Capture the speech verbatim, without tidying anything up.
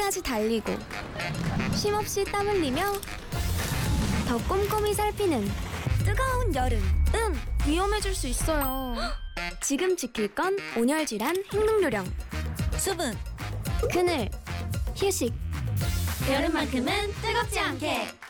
끝까지 달리고 쉼없이 땀 흘리며 더 꼼꼼히 살피는 뜨거운 여름. 응, 위험해질 수 있어요. 지금 지킬 건 온열질환 행동요령. 수분, 그늘, 휴식. 여름만큼은 뜨겁지 않게.